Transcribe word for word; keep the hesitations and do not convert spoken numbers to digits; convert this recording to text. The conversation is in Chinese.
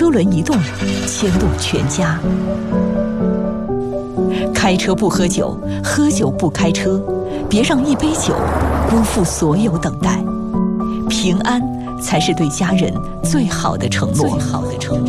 车轮一动，牵动全家。开车不喝酒，喝酒不开车，别让一杯酒辜负所有等待。平安才是对家人最好的承诺。最好的承诺。